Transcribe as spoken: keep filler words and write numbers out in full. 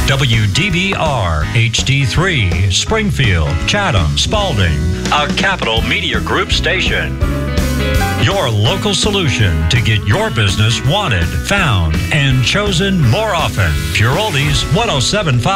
W D B R H D three, Springfield, Chatham, Spalding, a Capital Media Group station. Your local solution to get your business wanted, found, and chosen more often. Pure Oldies one oh seven point five.